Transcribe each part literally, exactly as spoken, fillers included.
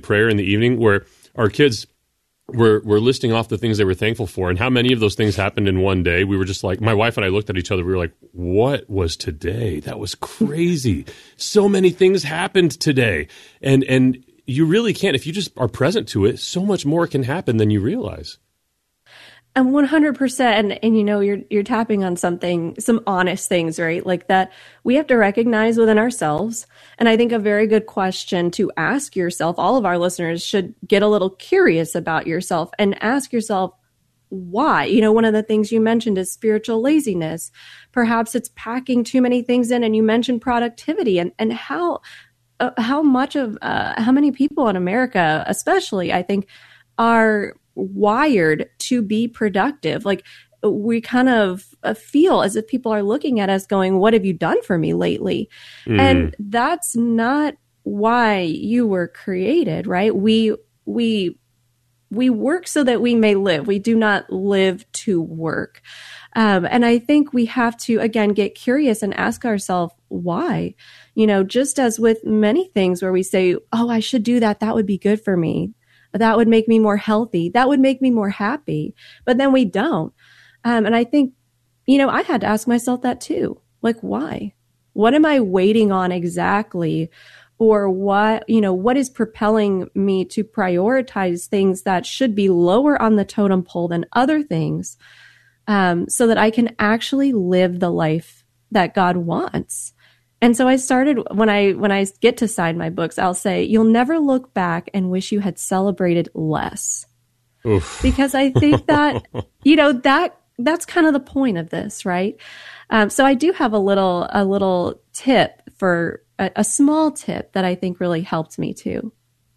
prayer in the evening where our kids were, were listing off the things they were thankful for and how many of those things happened in one day. We were just like, my wife and I looked at each other. We were like, what was today? That was crazy. So many things happened today. And, and you really can't, if you just are present to it, so much more can happen than you realize. And one hundred percent. And, and, you know, you're, you're tapping on something, some honest things, right? Like that we have to recognize within ourselves. And I think a very good question to ask yourself, all of our listeners should get a little curious about yourself and ask yourself, why? You know, one of the things you mentioned is spiritual laziness. Perhaps it's packing too many things in, and you mentioned productivity and, and how, uh, how much of, uh, how many people in America, especially, I think, are wired to be productive. Like we kind of feel as if people are looking at us going, what have you done for me lately? Mm. And that's not why you were created, right? We, we, we work so that we may live. We do not live to work. Um, and I think we have to, again, get curious and ask ourselves why, you know, just as with many things where we say, oh, I should do that. That would be good for me. That would make me more healthy. That would make me more happy. But then we don't. Um, and I think, you know, I had to ask myself that too. Like, why? What am I waiting on exactly? Or what, you know, what is propelling me to prioritize things that should be lower on the totem pole than other things, um, so that I can actually live the life that God wants? And so I started, when I when I get to sign my books, I'll say, you'll never look back and wish you had celebrated less. Oof. Because I think that, you know, that that's kind of the point of this, right? Um, so I do have a little a little tip for a, a small tip that I think really helped me too.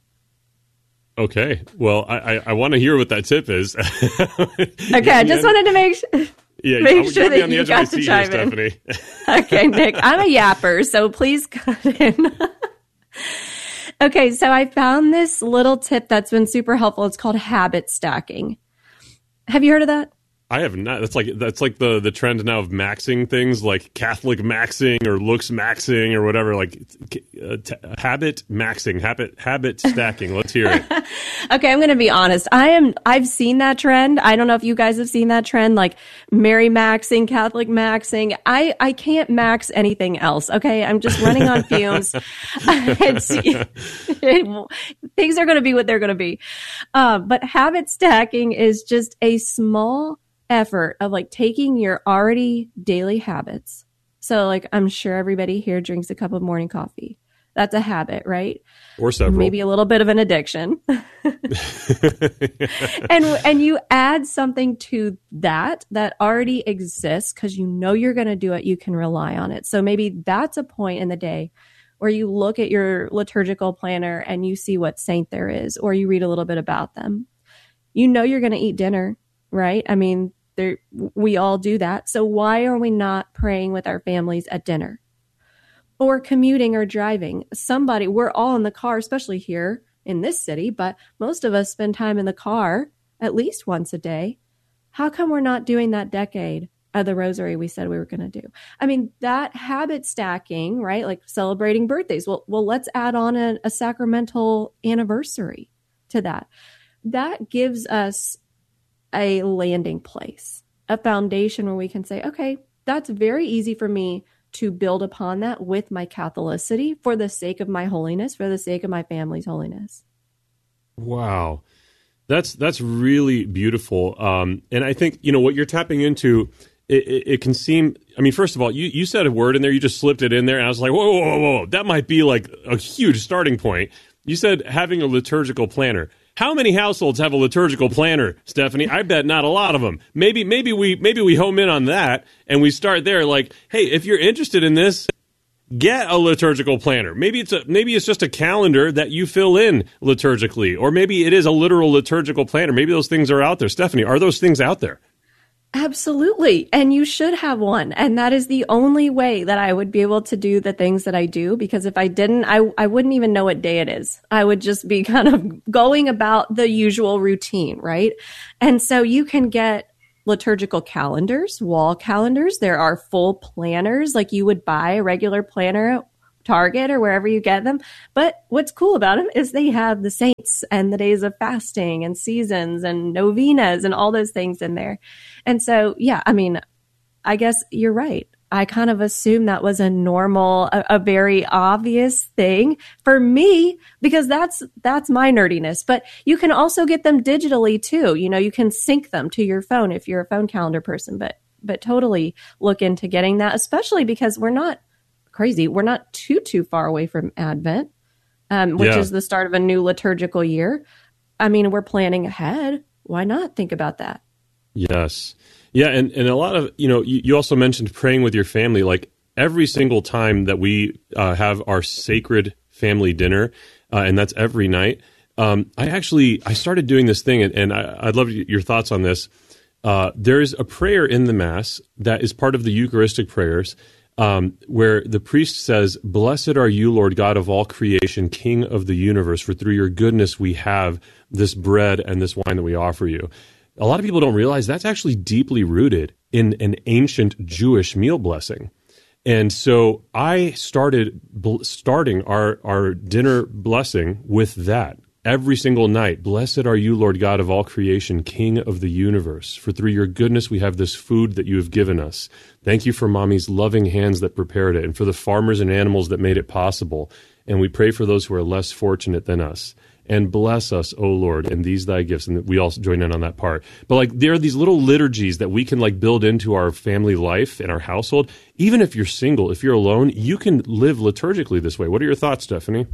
Okay. Well, I, I, I want to hear what that tip is. Okay, I just wanted to make sure. Yeah, Make sure that you got to chime in. Stephanie. Okay, Nick, I'm a yapper, so please cut in. Okay, so I found this little tip that's been super helpful. It's called habit stacking. Have you heard of that? I have not. That's like that's like the, the trend now of maxing things, like Catholic maxing or looks maxing or whatever. Like uh, t- habit maxing, habit habit stacking. Let's hear it. Okay, I'm going to be honest. I am. I've seen that trend. I don't know if you guys have seen that trend, like Mary maxing, Catholic maxing. I I can't max anything else. Okay, I'm just running on fumes. It's, it, things are going to be what they're going to be. Uh, but habit stacking is just a small effort of like taking your already daily habits. So like, I'm sure everybody here drinks a cup of morning coffee. That's a habit, right? Or several. Maybe a little bit of an addiction. and and you add something to that that already exists because you know you're going to do it. You can rely on it. So maybe that's a point in the day where you look at your liturgical planner and you see what saint there is, or you read a little bit about them. You know you're going to eat dinner, right? I mean, there, we all do that. So why are we not praying with our families at dinner? Or commuting or driving? Somebody, we're all in the car, especially here in this city, but most of us spend time in the car at least once a day. How come we're not doing that decade of the rosary we said we were going to do? I mean, that habit stacking, right? Like celebrating birthdays. Well, well, let's add on a, a sacramental anniversary to that. That gives us a landing place, a foundation where we can say, okay, that's very easy for me to build upon that with my Catholicity for the sake of my holiness, for the sake of my family's holiness. Wow. That's that's really beautiful. Um, and I think, you know, what you're tapping into, it, it, it can seem, I mean, first of all, you, you said a word in there, you just slipped it in there, and I was like, whoa, whoa, whoa, whoa, that might be like a huge starting point. You said having a liturgical planner. How many households have a liturgical planner, Stephanie? I bet not a lot of them. Maybe maybe we maybe we home in on that and we start there. Like, hey, if you're interested in this, get a liturgical planner. Maybe it's a maybe it's just a calendar that you fill in liturgically, or maybe it is a literal liturgical planner. Maybe those things are out there. Stephanie, are those things out there? Absolutely. And you should have one. And that is the only way that I would be able to do the things that I do. Because if I didn't, I, I wouldn't even know what day it is. I would just be kind of going about the usual routine, right? And so you can get liturgical calendars, wall calendars. There are full planners, like you would buy a regular planner Target or wherever you get them. But what's cool about them is they have the saints and the days of fasting and seasons and novenas and all those things in there. And so, yeah, I mean, I guess you're right. I kind of assumed that was a normal, a, a very obvious thing for me, because that's, that's my nerdiness. But you can also get them digitally too. You know, you can sync them to your phone if you're a phone calendar person, but, but totally look into getting that, especially because we're not crazy. We're not too, too far away from Advent, um, which yeah. is the start of a new liturgical year. I mean, we're planning ahead. Why not think about that? Yes. Yeah. And, and a lot of, you know, you, you also mentioned praying with your family. Like every single time that we uh, have our sacred family dinner, uh, and that's every night, um, I actually, I started doing this thing, and, and I, I'd love your thoughts on this. Uh, there's a prayer in the Mass that is part of the Eucharistic prayers, um, where the priest says, "Blessed are you, Lord God of all creation, King of the universe, for through your goodness we have this bread and this wine that we offer you." A lot of people don't realize that's actually deeply rooted in an ancient Jewish meal blessing. And so I started bl- starting our, our dinner blessing with that. Every single night, "Blessed are you, Lord God of all creation, King of the universe, for through your goodness we have this food that you have given us. Thank you for Mommy's loving hands that prepared it, and for the farmers and animals that made it possible. And we pray for those who are less fortunate than us. And bless us, O Lord, and these thy gifts." And we all join in on that part. But like, there are these little liturgies that we can like build into our family life and our household. Even if you're single, if you're alone, you can live liturgically this way. What are your thoughts, Stephanie?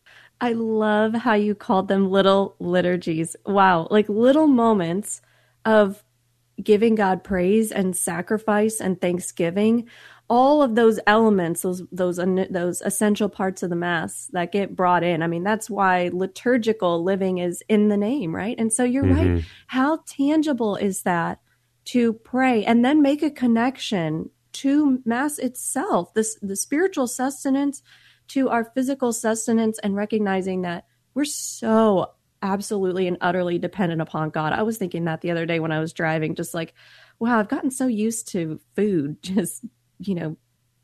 I love how you called them little liturgies. Wow. Like little moments of giving God praise and sacrifice and thanksgiving. All of those elements, those those those essential parts of the Mass that get brought in. I mean, that's why liturgical living is in the name, right? And so you're mm-hmm. right. How tangible is that to pray and then make a connection to Mass itself, this the spiritual sustenance to our physical sustenance, and recognizing that we're so absolutely and utterly dependent upon God. I was thinking that the other day when I was driving, just like, wow, I've gotten so used to food, just you know,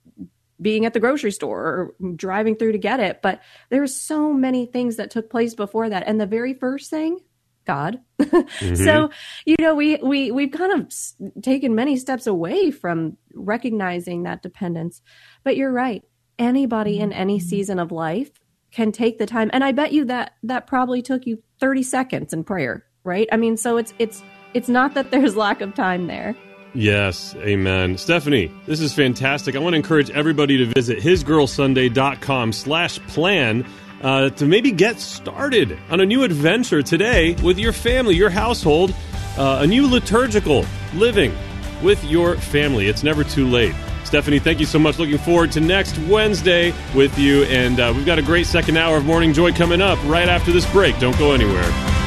being at the grocery store or driving through to get it. But there were so many things that took place before that. And the very first thing, God. Mm-hmm. So, you know, we, we, we've kind of taken many steps away from recognizing that dependence. But you're right. Anybody in any season of life can take the time. And I bet you that that probably took you thirty seconds in prayer, right? I mean, so it's, it's, it's not that there's lack of time there. Yes, amen. Stephanie, this is fantastic. I want to encourage everybody to visit hisgirlsunday.com slash plan uh, to maybe get started on a new adventure today with your family, your household, uh, a new liturgical living with your family. It's never too late. Stephanie, thank you so much. Looking forward to next Wednesday with you. And uh, we've got a great second hour of Morning Joy coming up right after this break. Don't go anywhere.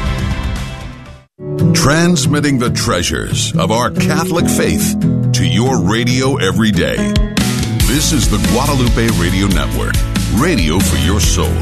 Transmitting the treasures of our Catholic faith to your radio every day. This is the Guadalupe Radio Network, radio for your soul.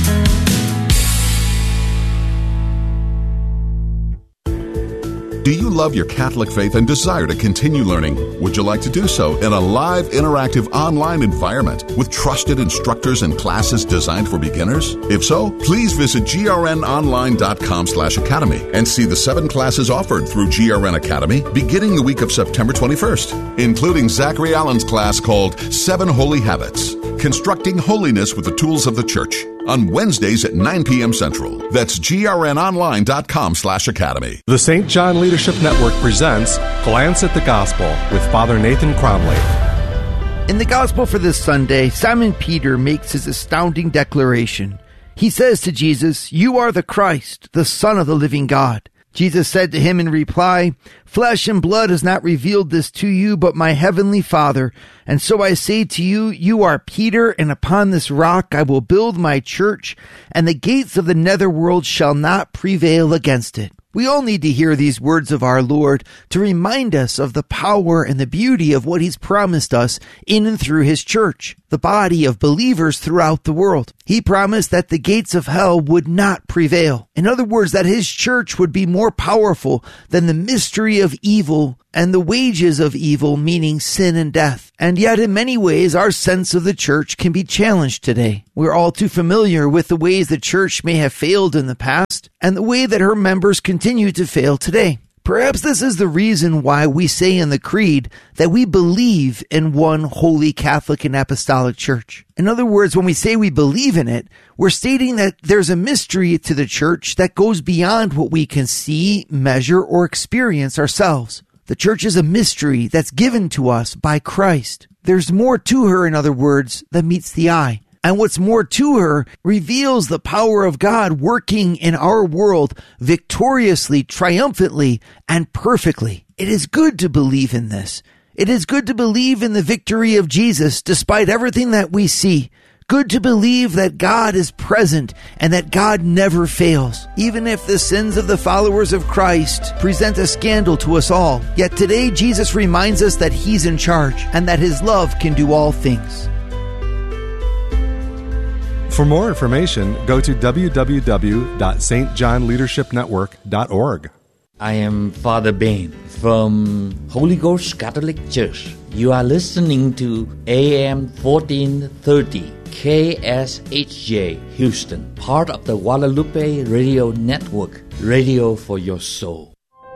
Do you love your Catholic faith and desire to continue learning? Would you like to do so in a live, interactive, online environment with trusted instructors and classes designed for beginners? If so, please visit grnonline.com slash academy and see the seven classes offered through G R N Academy beginning the week of September twenty-first, including Zachary Allen's class called Seven Holy Habits, Constructing Holiness with the Tools of the Church, on Wednesdays at nine p.m. Central. That's grnonline.com slash academy. The Saint John Leadership Network presents Glance at the Gospel with Father Nathan Cromley. In the Gospel for this Sunday, Simon Peter makes his astounding declaration. He says to Jesus, "You are the Christ, the Son of the living God." Jesus said to him in reply, "Flesh and blood has not revealed this to you, but my heavenly Father. And so I say to you, you are Peter, and upon this rock I will build my church, and the gates of the netherworld shall not prevail against it." We all need to hear these words of our Lord to remind us of the power and the beauty of what he's promised us in and through his church, the body of believers throughout the world. He promised that the gates of hell would not prevail. In other words, that his church would be more powerful than the mystery of evil and the wages of evil, meaning sin and death. And yet, in many ways, our sense of the church can be challenged today. We're all too familiar with the ways the church may have failed in the past and the way that her members continue to fail today. Perhaps this is the reason why we say in the Creed that we believe in one holy Catholic and Apostolic Church. In other words, when we say we believe in it, we're stating that there's a mystery to the church that goes beyond what we can see, measure, or experience ourselves. The church is a mystery that's given to us by Christ. There's more to her, in other words, than meets the eye. And what's more to her reveals the power of God working in our world victoriously, triumphantly, and perfectly. It is good to believe in this. It is good to believe in the victory of Jesus despite everything that we see. Good to believe that God is present and that God never fails. Even if the sins of the followers of Christ present a scandal to us all, yet today Jesus reminds us that He's in charge and that His love can do all things. For more information, go to w w w dot s t john leadership network dot org. I am Father Bain from Holy Ghost Catholic Church. You are listening to A M fourteen thirty K S H J Houston, part of the Guadalupe Radio Network, radio for your soul.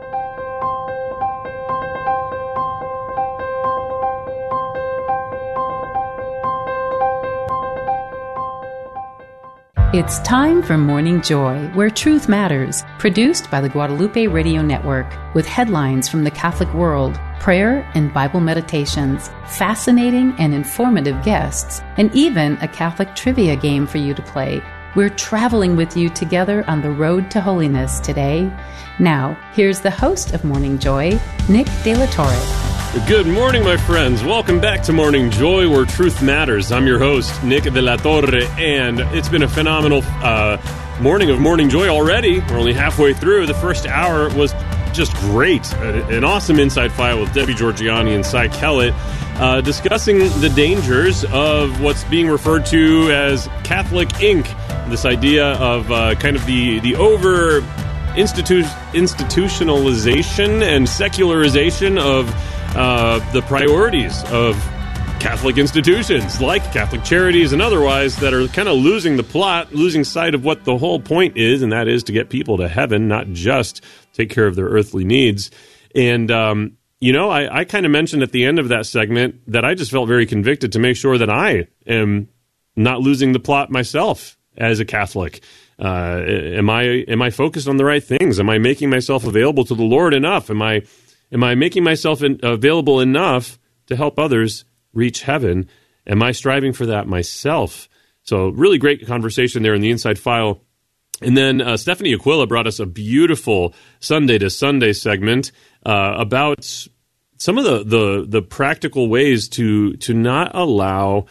It's time for Morning Joy, where truth matters, produced by the Guadalupe Radio Network, with headlines from the Catholic world, prayer and Bible meditations, fascinating and informative guests, and even a Catholic trivia game for you to play. We're traveling with you together on the road to holiness today. Now, here's the host of Morning Joy, Nick De La Torre. Good morning, my friends. Welcome back to Morning Joy, where truth matters. I'm your host, Nick De La Torre, and it's been a phenomenal uh, morning of Morning Joy already. We're only halfway through. The first hour was just great. An awesome Inside File with Debbie Georgiani and Cy Kellett, uh, discussing the dangers of what's being referred to as Catholic Incorporated. This idea of uh, kind of the, the over institu- institutionalization and secularization of Uh, the priorities of Catholic institutions like Catholic Charities and otherwise that are kind of losing the plot, losing sight of what the whole point is, and that is to get people to heaven, not just take care of their earthly needs. And, um, you know, I, I kind of mentioned at the end of that segment that I just felt very convicted to make sure that I am not losing the plot myself as a Catholic. Uh, am I am I focused on the right things? Am I making myself available to the Lord enough? Am I Am I making myself in, available enough to help others reach heaven? Am I striving for that myself? So really great conversation there in the Inside File. And then uh, Stephanie Aquila brought us a beautiful Sunday to Sunday segment uh, about some of the, the, the practical ways to, to not allow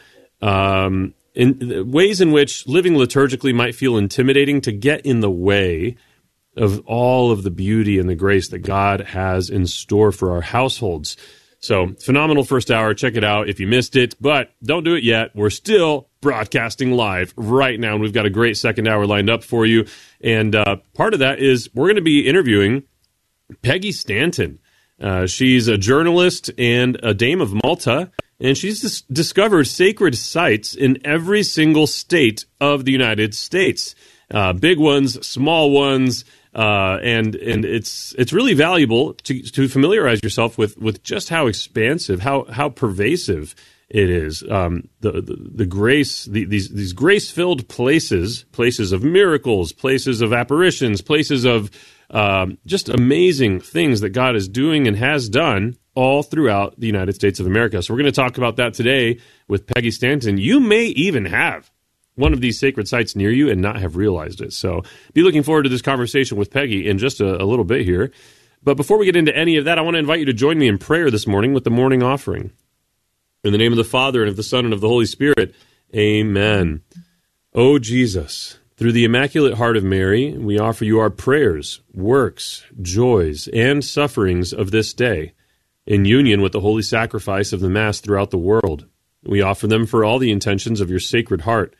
um, in, ways in which living liturgically might feel intimidating to get in the way of all of the beauty and the grace that God has in store for our households. So, phenomenal first hour. Check it out if you missed it, but don't do it yet. We're still broadcasting live right now, and we've got a great second hour lined up for you. And uh, part of that is we're going to be interviewing Peggy Stanton. Uh, she's a journalist and a Dame of Malta, and she's dis- discovered sacred sites in every single state of the United States. Uh, big ones, small ones, Uh, and and it's it's really valuable to to familiarize yourself with, with just how expansive, how how pervasive it is. Um, the, the the grace, the, these these grace filled places, places of miracles, places of apparitions, places of um, just amazing things that God is doing and has done all throughout the United States of America. So we're going to talk about that today with Peggy Stanton. You may even have one of these sacred sites near you and not have realized it. So be looking forward to this conversation with Peggy in just a, a little bit here. But before we get into any of that, I want to invite you to join me in prayer this morning with the morning offering. In the name of the Father, and of the Son, and of the Holy Spirit, amen. O Jesus, through the Immaculate Heart of Mary, we offer you our prayers, works, joys, and sufferings of this day, in union with the holy sacrifice of the Mass throughout the world. We offer them for all the intentions of your Sacred Heart,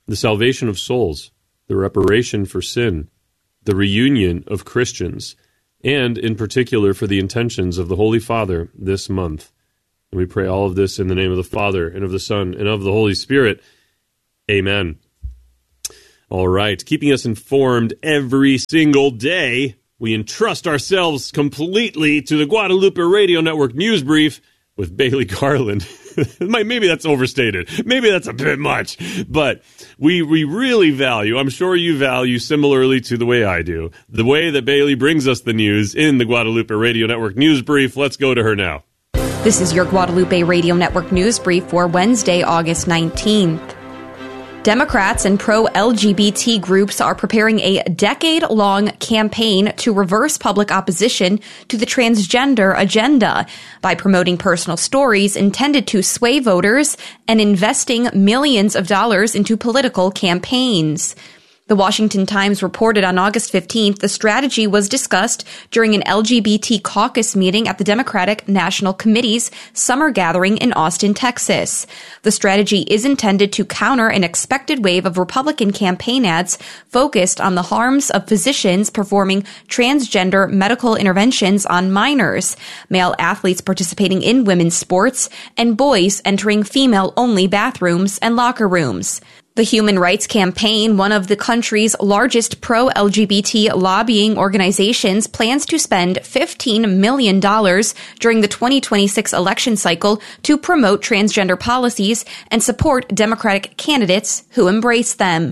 the salvation of souls, the reparation for sin, the reunion of Christians, and in particular for the intentions of the Holy Father this month. And we pray all of this in the name of the Father, and of the Son, and of the Holy Spirit. Amen. All right, keeping us informed every single day, we entrust ourselves completely to the Guadalupe Radio Network News Brief with Bailey Garland. Maybe that's overstated. Maybe that's a bit much. But we we really value, I'm sure you value similarly to the way I do, the way that Bailey brings us the news in the Guadalupe Radio Network News Brief. Let's go to her now. This is your Guadalupe Radio Network News Brief for Wednesday, August nineteenth. Democrats and pro-L G B T groups are preparing a decade-long campaign to reverse public opposition to the transgender agenda by promoting personal stories intended to sway voters and investing millions of dollars into political campaigns. The Washington Times reported on August fifteenth the strategy was discussed during an L G B T caucus meeting at the Democratic National Committee's summer gathering in Austin, Texas. The strategy is intended to counter an expected wave of Republican campaign ads focused on the harms of physicians performing transgender medical interventions on minors, male athletes participating in women's sports, and boys entering female-only bathrooms and locker rooms. The Human Rights Campaign, one of the country's largest pro-L G B T lobbying organizations, plans to spend fifteen million dollars during the twenty twenty-six election cycle to promote transgender policies and support Democratic candidates who embrace them.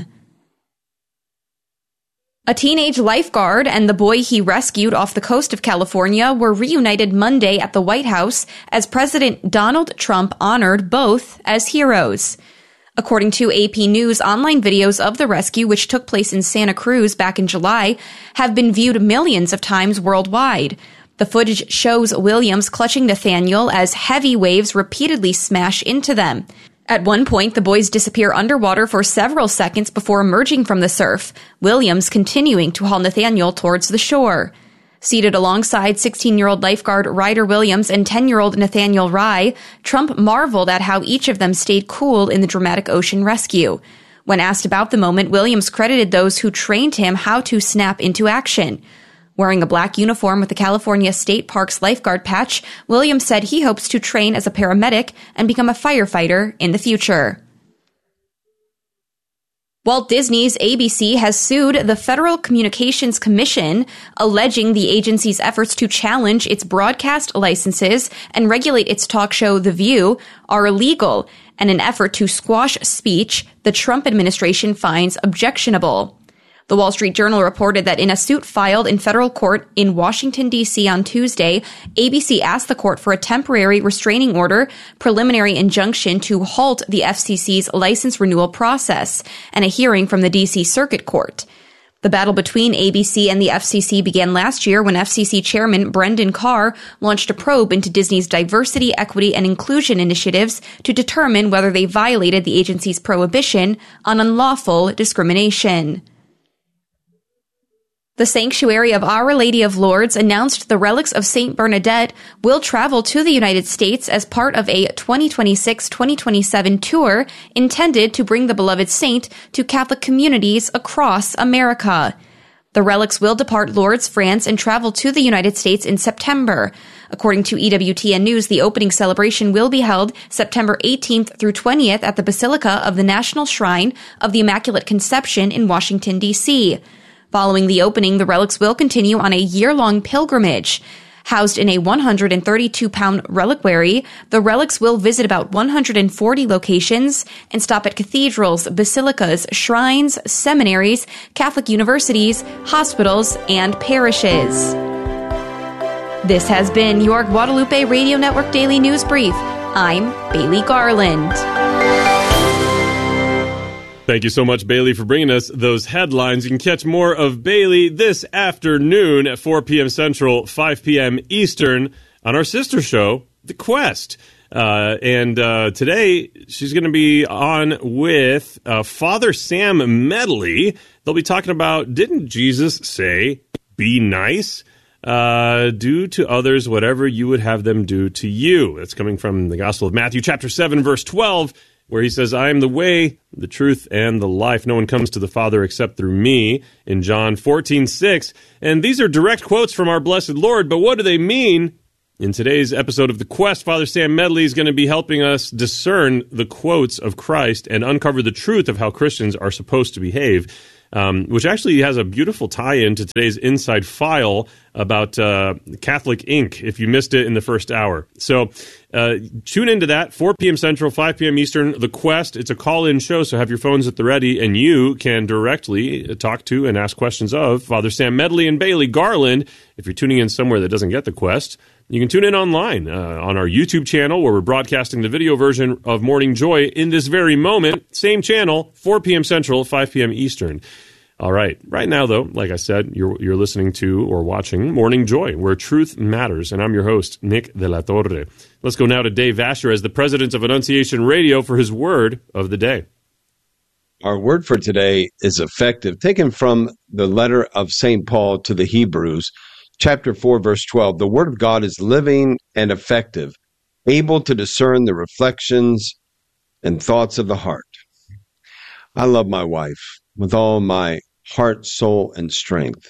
A teenage lifeguard and the boy he rescued off the coast of California were reunited Monday at the White House as President Donald Trump honored both as heroes. According to A P News, online videos of the rescue, which took place in Santa Cruz back in July, have been viewed millions of times worldwide. The footage shows Williams clutching Nathaniel as heavy waves repeatedly smash into them. At one point, the boys disappear underwater for several seconds before emerging from the surf, Williams continuing to haul Nathaniel towards the shore. Seated alongside sixteen-year-old lifeguard Ryder Williams and ten-year-old Nathaniel Rye, Trump marveled at how each of them stayed cool in the dramatic ocean rescue. When asked about the moment, Williams credited those who trained him how to snap into action. Wearing a black uniform with the California State Parks lifeguard patch, Williams said he hopes to train as a paramedic and become a firefighter in the future. Walt Disney's A B C has sued the Federal Communications Commission, alleging the agency's efforts to challenge its broadcast licenses and regulate its talk show The View are illegal, and an effort to squash speech the Trump administration finds objectionable. The Wall Street Journal reported that in a suit filed in federal court in Washington, D C on Tuesday, A B C asked the court for a temporary restraining order, preliminary injunction to halt the F C C's license renewal process, and a hearing from the D C Circuit Court. The battle between A B C and the F C C began last year when F C C Chairman Brendan Carr launched a probe into Disney's diversity, equity, and inclusion initiatives to determine whether they violated the agency's prohibition on unlawful discrimination. The Sanctuary of Our Lady of Lourdes announced the relics of Saint Bernadette will travel to the United States as part of a twenty twenty-six twenty twenty-seven tour intended to bring the beloved saint to Catholic communities across America. The relics will depart Lourdes, France, and travel to the United States in September. According to E W T N News, the opening celebration will be held September eighteenth through twentieth at the Basilica of the National Shrine of the Immaculate Conception in Washington, D C Following the opening, the relics will continue on a year-long pilgrimage. Housed in a one hundred thirty-two pound reliquary, the relics will visit about one hundred forty locations and stop at cathedrals, basilicas, shrines, seminaries, Catholic universities, hospitals, and parishes. This has been your Guadalupe Radio Network Daily News Brief. I'm Bailey Garland. Thank you so much, Bailey, for bringing us those headlines. You can catch more of Bailey this afternoon at four p.m. Central, five p.m. Eastern on our sister show, The Quest. Uh, and uh, today, she's going to be on with uh, Father Sam Medley. They'll be talking about, didn't Jesus say, be nice? Uh, do to others whatever you would have them do to you. That's coming from the Gospel of Matthew, chapter seven, verse twelve. where he says, I am the way, the truth, and the life. No one comes to the Father except through me, in John fourteen six. And these are direct quotes from our blessed Lord, but what do they mean? In today's episode of The Quest, Father Sam Medley is going to be helping us discern the quotes of Christ and uncover the truth of how Christians are supposed to behave, um, which actually has a beautiful tie-in to today's Inside File about uh, Catholic Incorporated, if you missed it in the first hour. So uh, tune into that, four p.m. Central, five p.m. Eastern, The Quest. It's a call-in show, so have your phones at the ready, and you can directly talk to and ask questions of Father Sam Medley and Bailey Garland. If you're tuning in somewhere that doesn't get The Quest, you can tune in online uh, on our YouTube channel, where we're broadcasting the video version of Morning Joy in this very moment. Same channel, four p.m. Central, five p.m. Eastern. All right. Right now, though, like I said, you're you're listening to or watching Morning Joy, where truth matters. And I'm your host, Nick de la Torre. Let's go now to Dave Vasher as the president of Annunciation Radio for his word of the day. Our word for today is effective, taken from the letter of Saint Paul to the Hebrews, chapter four, verse twelve. The word of God is living and effective, able to discern the reflections and thoughts of the heart. I love my wife with all my heart, soul, and strength.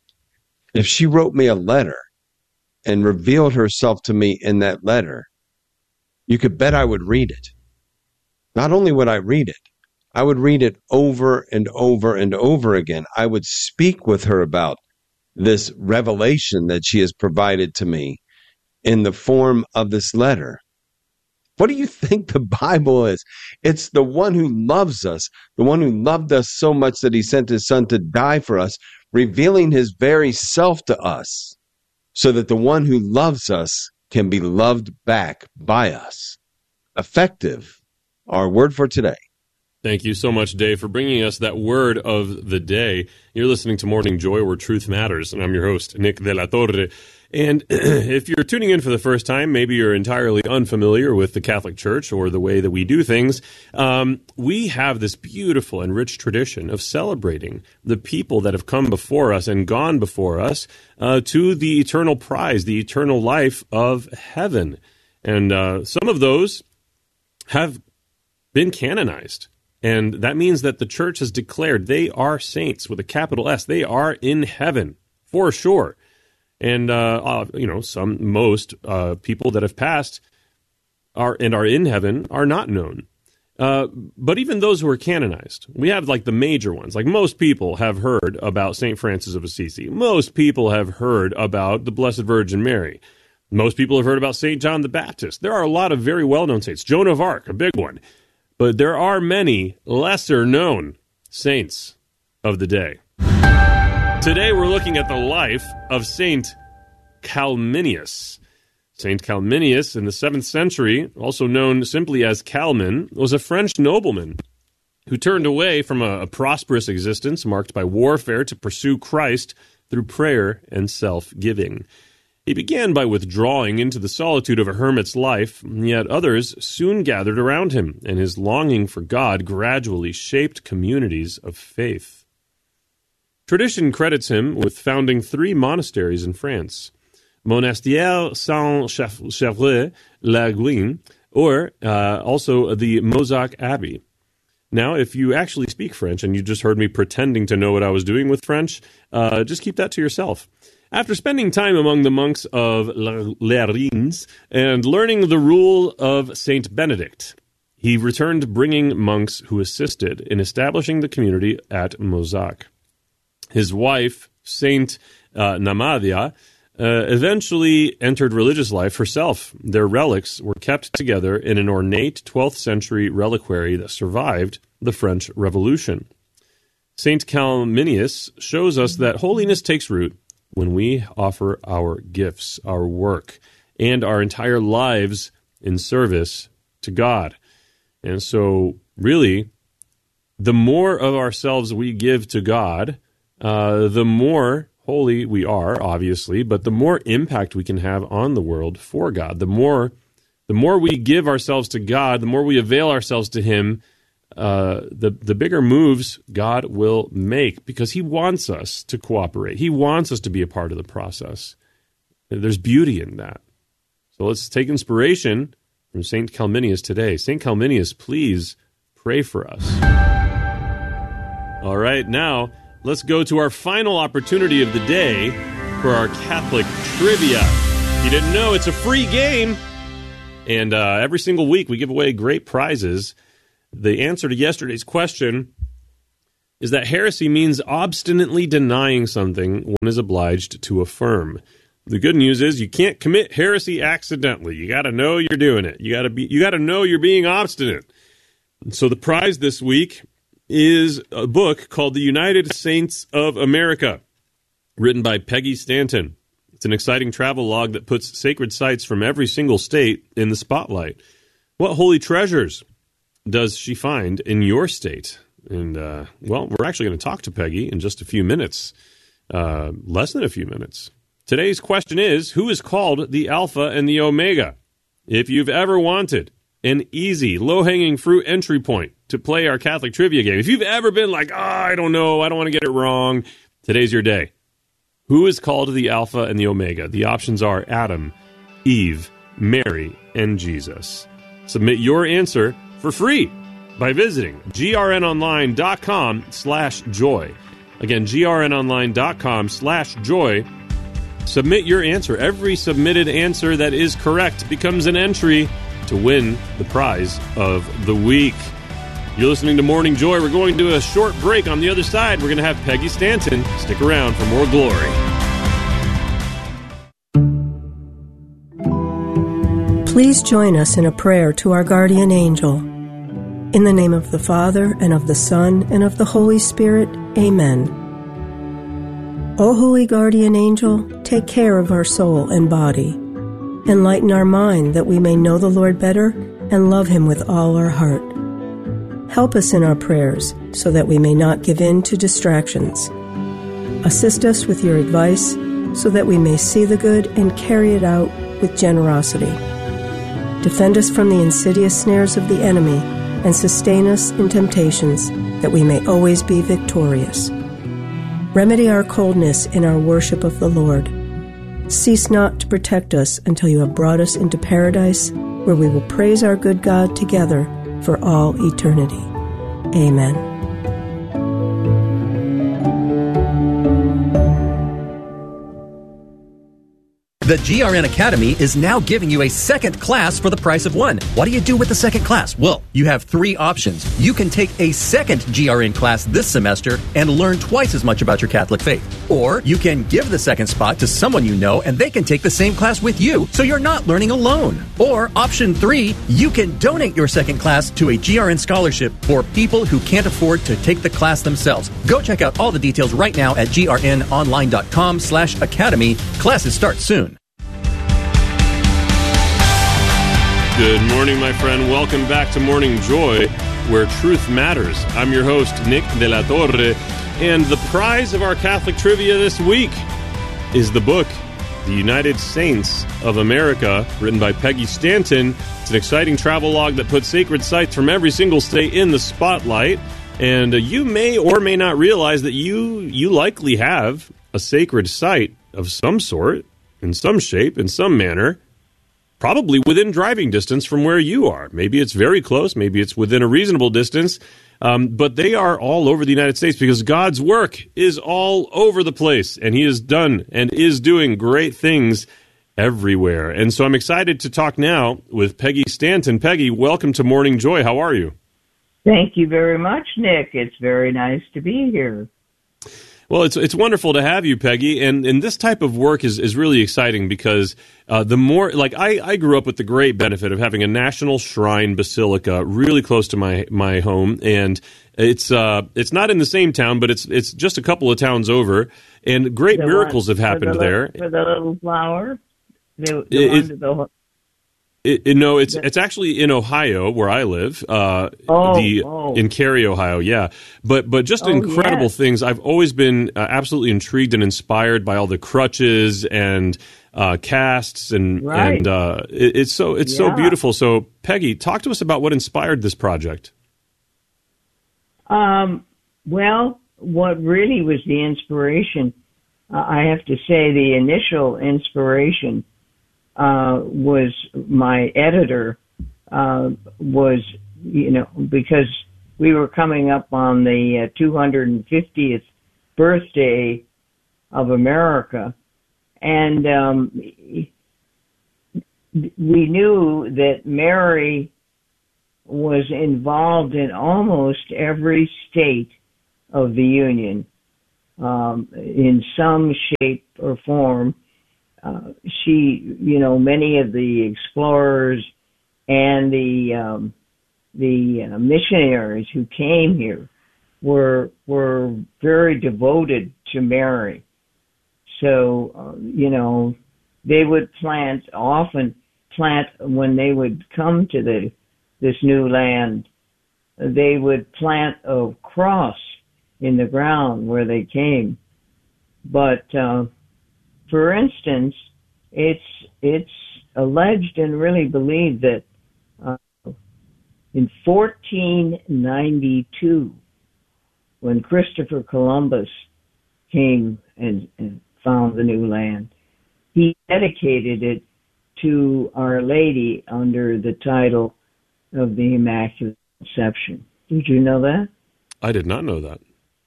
If she wrote me a letter and revealed herself to me in that letter, you could bet I would read it. Not only would I read it, I would read it over and over and over again. I would speak with her about this revelation that she has provided to me in the form of this letter. What do you think the Bible is? It's the one who loves us, the one who loved us so much that he sent his son to die for us, revealing his very self to us, so that the one who loves us can be loved back by us. Effective. Our word for today. Thank you so much, Dave, for bringing us that word of the day. You're listening to Morning Joy, where truth matters, and I'm your host, Nick de la Torre. And if you're tuning in for the first time, maybe you're entirely unfamiliar with the Catholic Church or the way that we do things, um, we have this beautiful and rich tradition of celebrating the people that have come before us and gone before us uh, to the eternal prize, the eternal life of heaven. And uh, some of those have been canonized. And that means that the church has declared they are saints with a capital S. They are in heaven, for sure. And, uh, uh, you know, some, most uh, people that have passed are and are in heaven are not known. Uh, but even those who are canonized, we have like the major ones. Like most people have heard about Saint Francis of Assisi. Most people have heard about the Blessed Virgin Mary. Most people have heard about Saint John the Baptist. There are a lot of very well-known saints. Joan of Arc, a big one. But there are many lesser-known saints of the day. Today we're looking at the life of Saint Calminius. Saint Calminius, in the seventh century, also known simply as Calmin, was a French nobleman who turned away from a, a prosperous existence marked by warfare to pursue Christ through prayer and self-giving. He began by withdrawing into the solitude of a hermit's life, yet others soon gathered around him, and his longing for God gradually shaped communities of faith. Tradition credits him with founding three monasteries in France: Monastère Saint-Chevre-Laguine, or uh, also the Mozac Abbey. Now, if you actually speak French, and you just heard me pretending to know what I was doing with French, uh, just keep that to yourself. After spending time among the monks of Les Rines and learning the rule of Saint Benedict, he returned bringing monks who assisted in establishing the community at Mozac. His wife, Saint uh, Namadia, uh, eventually entered religious life herself. Their relics were kept together in an ornate twelfth century reliquary that survived the French Revolution. Saint Calminius shows us that holiness takes root when we offer our gifts, our work, and our entire lives in service to God. And so, really, the more of ourselves we give to God, uh, the more holy we are, obviously, but the more impact we can have on the world for God. The more, the more we give ourselves to God, the more we avail ourselves to Him, Uh, the, the bigger moves God will make, because He wants us to cooperate. He wants us to be a part of the process. There's beauty in that. So let's take inspiration from Saint Calminius today. Saint Calminius, please pray for us. All right, now let's go to our final opportunity of the day for our Catholic Trivia. If you didn't know, it's a free game. And uh, every single week we give away great prizes. The answer to yesterday's question is that heresy means obstinately denying something one is obliged to affirm. The good news is you can't commit heresy accidentally. You got to know you're doing it. You got to be. You got to know you're being obstinate. So the prize this week is a book called The United Saints of America, written by Peggy Stanton. It's an exciting travel log that puts sacred sites from every single state in the spotlight. What holy treasures does she find in your state? And, uh, well, we're actually going to talk to Peggy in just a few minutes, uh, less than a few minutes. Today's question is, who is called the Alpha and the Omega? If you've ever wanted an easy, low-hanging fruit entry point to play our Catholic trivia game, if you've ever been like, oh, I don't know, I don't want to get it wrong, today's your day. Who is called the Alpha and the Omega? The options are Adam, Eve, Mary, and Jesus. Submit your answer for free by visiting grnonline.com slash joy. Again, grnonline.com slash joy. Submit your answer. Every submitted answer that is correct becomes an entry to win the prize of the week. You're listening to Morning Joy. We're going to a short break. On the other side, we're going to have Peggy Stanton. Stick around for more glory. Please join us in a prayer to our guardian angel. In the name of the Father, and of the Son, and of the Holy Spirit, amen. O holy guardian angel, take care of our soul and body. Enlighten our mind that we may know the Lord better and love him with all our heart. Help us in our prayers so that we may not give in to distractions. Assist us with your advice so that we may see the good and carry it out with generosity. Defend us from the insidious snares of the enemy and sustain us in temptations that we may always be victorious. Remedy our coldness in our worship of the Lord. Cease not to protect us until you have brought us into paradise, where we will praise our good God together for all eternity. Amen. The G R N Academy is now giving you a second class for the price of one. What do you do with the second class? Well, you have three options. You can take a second G R N class this semester and learn twice as much about your Catholic faith. Or you can give the second spot to someone you know and they can take the same class with you, so you're not learning alone. Or option three, you can donate your second class to a G R N scholarship for people who can't afford to take the class themselves. Go check out all the details right now at grnonline.com slash academy. Classes start soon. Good morning, my friend. Welcome back to Morning Joy, where truth matters. I'm your host, Nick De La Torre, and the prize of our Catholic trivia this week is the book, The United Saints of America, written by Peggy Stanton. It's an exciting travel log that puts sacred sites from every single state in the spotlight, and uh, you may or may not realize that you you likely have a sacred site of some sort, in some shape, in some manner, probably within driving distance from where you are. Maybe it's very close. Maybe it's within a reasonable distance. Um, but they are all over the United States because God's work is all over the place. And he has done and is doing great things everywhere. And so I'm excited to talk now with Peggy Stanton. Peggy, welcome to Morning Joy. How are you? Thank you very much, Nick. It's very nice to be here. Well, it's it's wonderful to have you, Peggy, and, and this type of work is, is really exciting because uh, the more, like, I, I grew up with the great benefit of having a national shrine basilica really close to my, my home, and it's uh it's not in the same town, but it's it's just a couple of towns over, and great The miracles one, have happened for the, there. For the little flower? The, the It- one it- to the, It, it, no, it's it's actually in Ohio where I live. Uh, Oh, the oh. in Cary, Ohio. Yeah, but but just Oh, incredible yes. things. I've always been uh, absolutely intrigued and inspired by all the crutches and uh, casts and Right. and uh, it, it's so it's so Yeah. beautiful. So Peggy, talk to us about what inspired this project. Um, well, what really was the inspiration, uh, I have to say the initial inspiration uh, was my editor uh, was, you know, because we were coming up on the uh, two hundred fiftieth birthday of America, and um, we knew that Mary was involved in almost every state of the Union um, in some shape or form. Uh, she, you know, many of the explorers and the um, the uh, missionaries who came here were were very devoted to Mary. So, uh, you know, they would plant, often plant, when they would come to the this new land, they would plant a cross in the ground where they came. But, uh, for instance, it's it's alleged and really believed that uh, in fourteen ninety-two, when Christopher Columbus came and, and found the new land, he dedicated it to Our Lady under the title of the Immaculate Conception. Did you know that? I did not know that.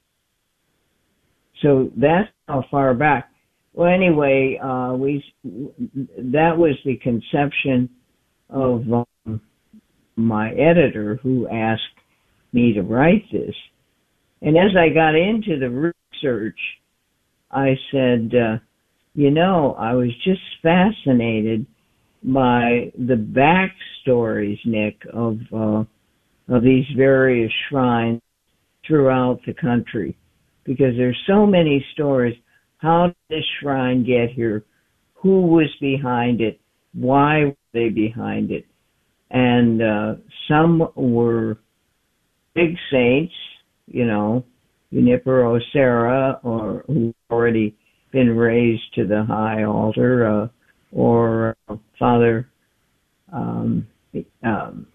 So that's how far back. Well, anyway, uh, we that was the conception of um, my editor, who asked me to write this. And as I got into the research, I said, uh, you know, I was just fascinated by the backstories, Nick, of uh, of these various shrines throughout the country, because there's so many stories. How did this shrine get here? Who was behind it? Why were they behind it? And uh, some were big saints, you know, Junipero Serra, or who already been raised to the high altar, uh, or uh, Father um, um,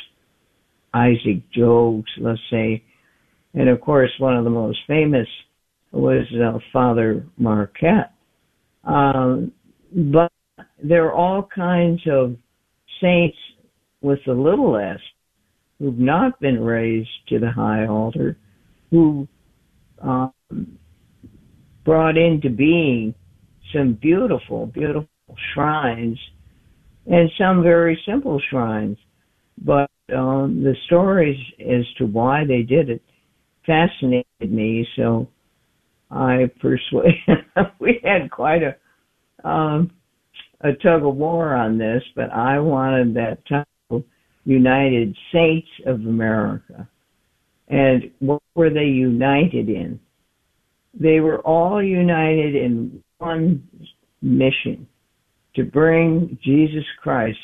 Isaac Jogues, let's say. And of course, one of the most famous was uh, Father Marquette. Um, but there are all kinds of saints with a little s who've not been raised to the high altar, who um, brought into being some beautiful, beautiful shrines, and some very simple shrines. But um, the stories as to why they did it fascinated me, so I persuaded. We had quite a um, a tug of war on this, but I wanted that title, United Saints of America. And what were they united in? They were all united in one mission: to bring Jesus Christ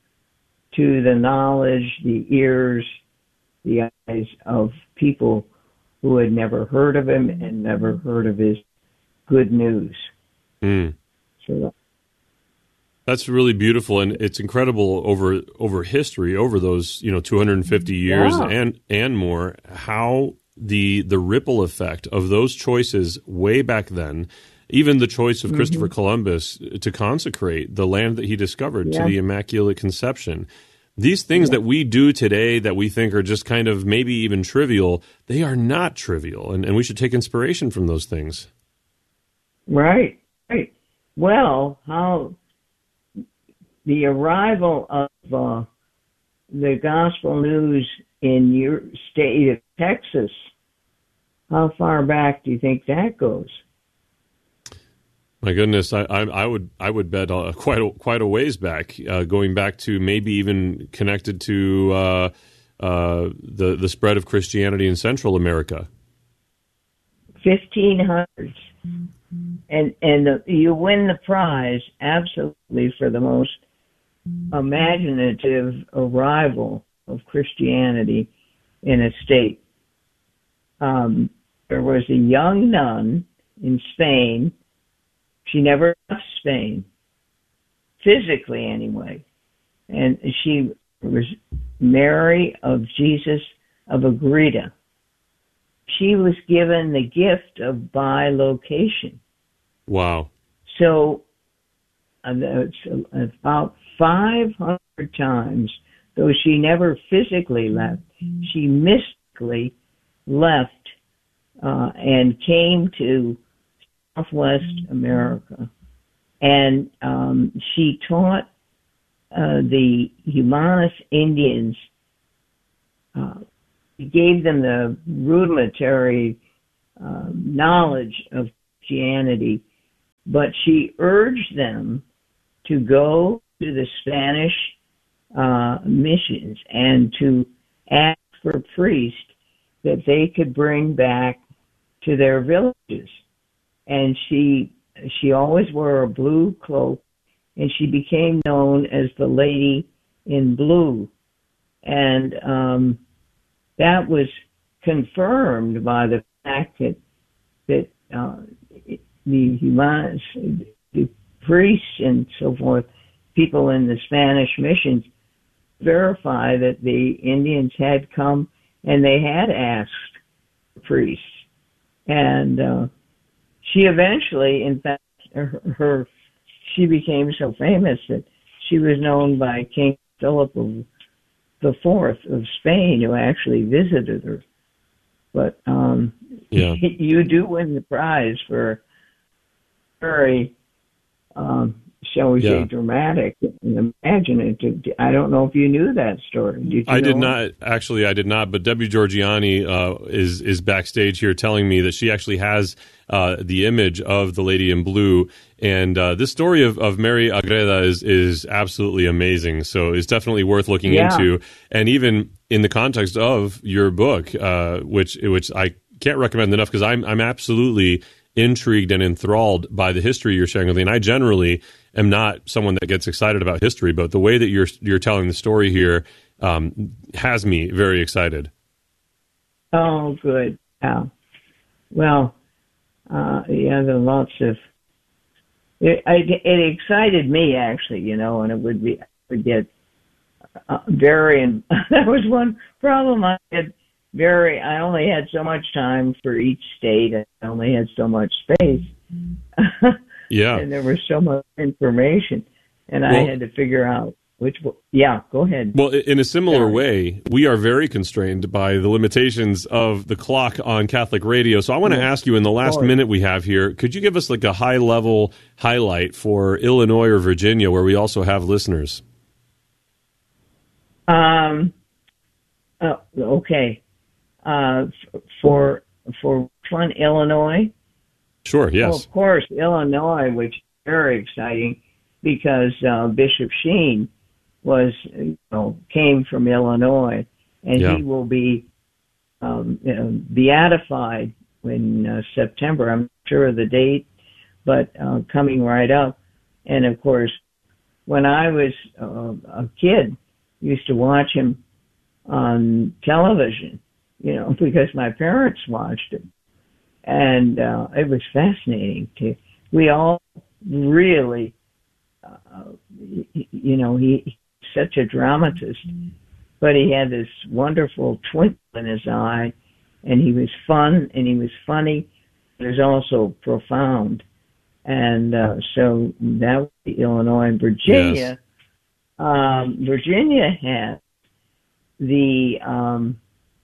to the knowledge, the ears, the eyes of people who had never heard of him and never heard of his good news. Mm. So that's really beautiful, and it's incredible over over history, over those you know two hundred fifty years yeah. and and more, how the the ripple effect of those choices way back then, even the choice of mm-hmm. Christopher Columbus to consecrate the land that he discovered yeah. to the Immaculate Conception. These things yeah. that we do today that we think are just kind of maybe even trivial, they are not trivial, and, and we should take inspiration from those things. Right, right. Well, how the arrival of uh, the gospel news in your state of Texas, how far back do you think that goes? My goodness, I, I, I would I would bet uh, quite a, quite a ways back, uh, going back to maybe even connected to uh, uh, the the spread of Christianity in Central America. Fifteen hundreds, and and the, you win the prize absolutely for the most imaginative arrival of Christianity in a state. Um, there was a young nun in Spain. She never left Spain, physically anyway. And she was Mary of Jesus of Agreda. She was given the gift of bilocation. Wow. So uh, it's about five hundred times though she never physically left, she mystically left uh, and came to Southwest America. And um, she taught uh, the Humanas Indians, uh, gave them the rudimentary uh, knowledge of Christianity, but she urged them to go to the Spanish uh, missions and to ask for priests that they could bring back to their villages. And she she always wore a blue cloak, and she became known as the Lady in Blue. And um, that was confirmed by the fact that that uh, the humans, the priests and so forth, people in the Spanish missions verify that the Indians had come and they had asked priests. And uh, she eventually, in fact, her, her she became so famous that she was known by King Philip of the Fourth of Spain, who actually visited her. But um, yeah. you do win the prize for very, um, shall we yeah. say, dramatic and imaginative. I don't know if you knew that story. Did you I know did it? not. Actually, I did not. But Debbie Georgiani uh, is is backstage here telling me that she actually has uh, the image of the Lady in Blue. And uh, this story of, of Mary Agreda is is absolutely amazing. So it's definitely worth looking Yeah. into. And even in the context of your book, uh, which which I can't recommend enough, because I'm I'm absolutely intrigued and enthralled by the history you're sharing with me. And I generally am not someone that gets excited about history, but the way that you're you're telling the story here um, has me very excited. Oh, good. Yeah. Well, uh, yeah, there are lots of. It, it, it excited me actually, you know, and it would be I would get uh, very. And that was one problem I had. Very. I only had so much time for each state, and I only had so much space. Yeah. And there was so much information, and Well- I had to figure out which. Yeah, go ahead. Well, in a similar Sorry. way, we are very constrained by the limitations of the clock on Catholic radio. So I want to ask you, in the last course. minute we have here, could you give us like a high-level highlight for Illinois or Virginia, where we also have listeners? Um. Oh, okay. Uh, f- for for which one, Illinois? Sure, yes. Well, of course, Illinois, which is very exciting because uh, Bishop Sheen was, you know, came from Illinois, and Yeah. he will be um, you know, beatified in uh, September. I'm not sure of the date, but uh, coming right up. And of course, when I was uh, a kid, I used to watch him on television, you know, because my parents watched it. And uh, it was fascinating to, we all really, uh, you know, he, he's such a dramatist, but he had this wonderful twinkle in his eye, and he was fun, and he was funny, but he was also profound. And uh, so that was the Illinois and Virginia. Yes. Um, Virginia had the um,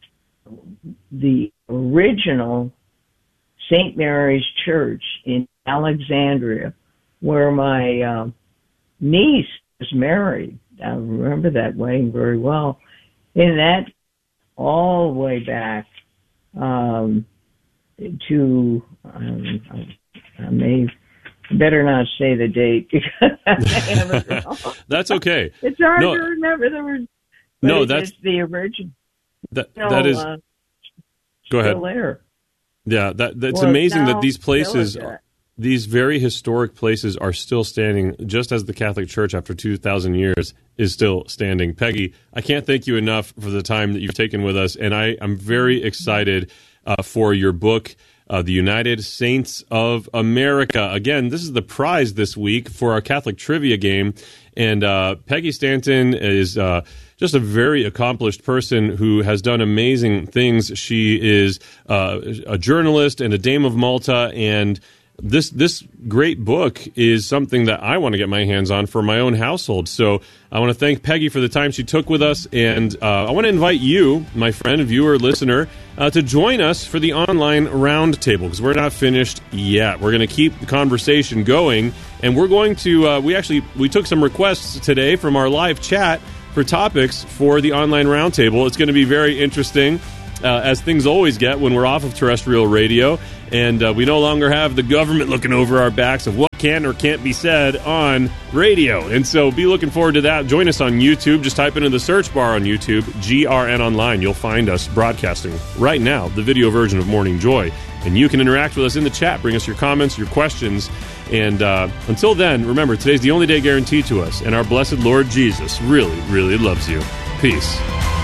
the original Saint Mary's Church in Alexandria, where my uh, niece was married. I remember that wedding very well. And that all the way back um, to, um, I may better not say the date because I have it wrong. That's okay. It's hard No. to remember the word. No, it- that's- it's the original. That No, that is. uh, Go ahead. still there. Yeah, that that's Well, amazing now that these places, still is. these very historic places, are still standing, just as the Catholic Church after two thousand years is still standing. Peggy, I can't thank you enough for the time that you've taken with us, and I am very excited uh, for your book, uh, The United Saints of America. Again, this is the prize this week for our Catholic trivia game, and uh, Peggy Stanton is uh, just a very accomplished person who has done amazing things. She is uh, a journalist and a Dame of Malta, and this this great book is something that I want to get my hands on for my own household. So I want to thank Peggy for the time she took with us, and uh, I want to invite you, my friend, viewer, listener, uh, to join us for the online roundtable, because we're not finished yet. We're going to keep the conversation going, and we're going to uh, we actually we took some requests today from our live chat for topics for the online roundtable. It's going to be very interesting, uh, as things always get when we're off of terrestrial radio. And uh, we no longer have the government looking over our backs of what can or can't be said on radio. And so be looking forward to that. Join us on YouTube. Just type into the search bar on YouTube, G R N Online. You'll find us broadcasting right now, the video version of Morning Joy. And you can interact with us in the chat. Bring us your comments, your questions. And uh, until then, remember, today's the only day guaranteed to us. And our blessed Lord Jesus really, really loves you. Peace.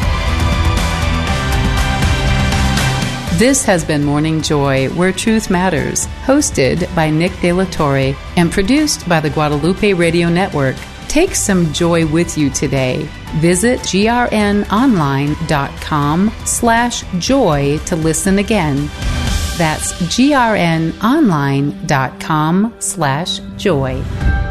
This has been Morning Joy, Where Truth Matters, hosted by Nick De La Torre and produced by the Guadalupe Radio Network. Take some joy with you today. Visit grnonline.com slash joy to listen again. That's grnonline.com slash joy.